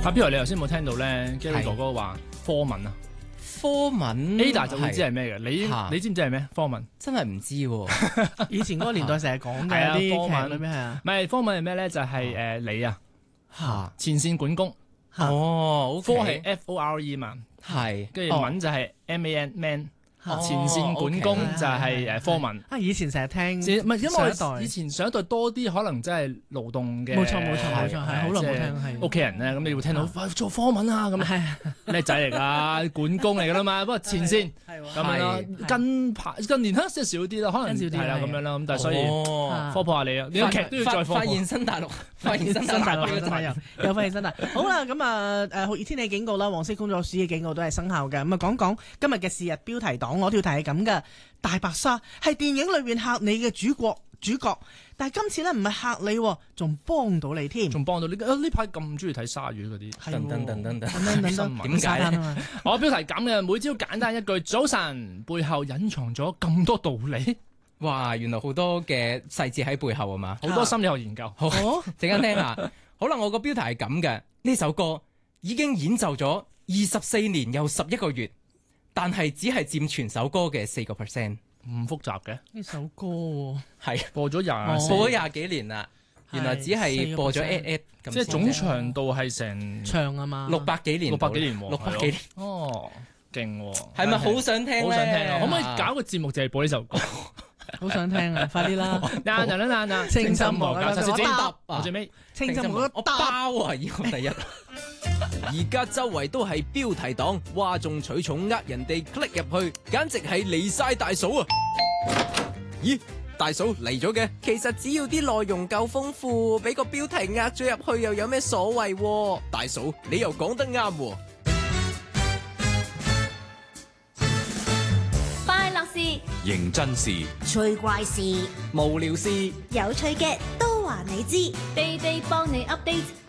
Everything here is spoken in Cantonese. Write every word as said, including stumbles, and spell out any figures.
阿標，你頭先冇聽到咧 Gary 哥哥話科文啊？ 科文 Ada 就會知係咩嘅，你你知唔知係咩？科文真係唔知喎， 以前嗰個年代成日講嘅啲科文裏面係啊， 唔係科文係咩咧？就係誒你啊嚇前線管工哦， 科係 F O R E 嘛， 係跟住文就係 M A N man。前線管工就係誒科文啊！以前成日聽， 唔係因為上一代以前上一代多啲，可能真係勞動嘅， 冇錯冇錯冇錯，係好耐冇聽係屋企人咧，咁你會聽到做科文啊咁， 係叻仔嚟㗎，管工嚟㗎啦嘛。不過前線咁樣咯，近排近年咧即係少啲啦，可能係啦咁樣啦。咁但係所以科普下你啊，呢個劇都要再發現新大陸，發現新大陸真係有有發現新大陸。好啦，咁啊誒酷熱天氣警告啦，黃色工作暑嘅警告都係生效嘅。咁啊講講今日嘅是日標題黨。我條題係咁嘅，大白鯊係電影裏邊嚇你嘅主角主角，但係今次咧唔係嚇你，仲幫到你添， 仲幫到你。呢排咁中意睇鯊魚嗰啲， 等等等等等等等等， 點解咧？ 我標題咁嘅，每朝簡單一句早晨，背後隱藏咗咁多道理。 哇，原來好多嘅細節喺背後啊嘛， 好多心理學研究。 好，陣間聽下。好啦，我個標題係咁嘅，呢首歌已經演奏咗二十四年又十一個月。但係只係佔全首歌嘅四個 percent， 唔複雜嘅呢首歌喎， 係播咗廿播咗廿幾年啦，原來只係播咗 at at 咁， 即係總長度係成長啊嘛， 六百幾年， 六百幾年， 六百幾年， 哦，勁喎， 係咪好想聽？ 好想聽啊！可唔可以搞個節目就係播呢首歌？ 好想聽啊！快啲啦！ 嗱嗱嗱嗱， 清心無教， 我答答，我最尾清心無我包啊！以我第一。 而家周圍都係標題黨，嘩眾取寵，呃人哋 click 入去，簡直係離晒大嫂啊！咦，大嫂嚟咗嘅？其實只要啲內容夠豐富，俾個標題呃咗入去，又有咩所謂？大嫂，你又講得啱喎！ 快樂事、 認真事、 趣怪事、 無聊事、 有趣嘅都話你知，地地幫你 update。